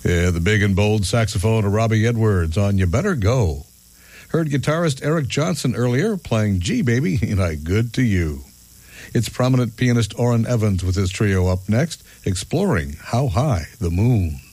Yeah, the big and bold saxophone of Robbie Edwards on You Better Go. Heard guitarist Eric Johnson earlier playing Gee Baby, Ain't I Good to You. It's prominent pianist Orrin Evans with his trio up next, exploring How High the Moon.